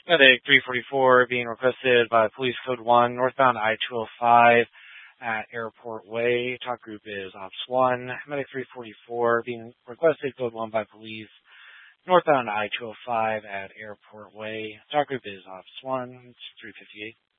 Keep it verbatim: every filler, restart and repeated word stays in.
Medic three forty-four being requested by Police Code one, northbound I two oh five at Airport Way. Talk group is Ops one. Medic three forty-four being requested Code one by Police, northbound I two oh five at Airport Way. Talk group is Ops one. It's three fifty-eight.